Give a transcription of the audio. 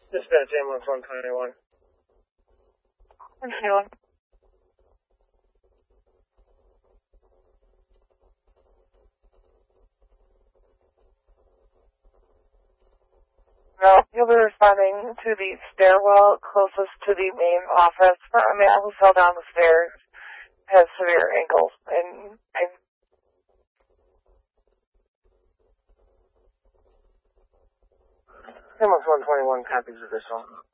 Dispatch ambulance 121. 121. No, you'll be responding to the stairwell closest to the main office for a man who fell down the stairs, has severe ankles, and Ambulance 121 copies additional.